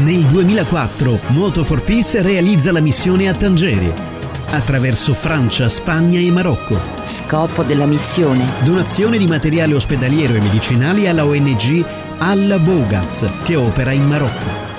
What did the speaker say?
Nel 2004 Moto for Peace realizza la missione a Tangeri, attraverso Francia, Spagna e Marocco. Scopo della missione: donazione di materiale ospedaliero e medicinali alla ONG Al Bogaz, che opera in Marocco.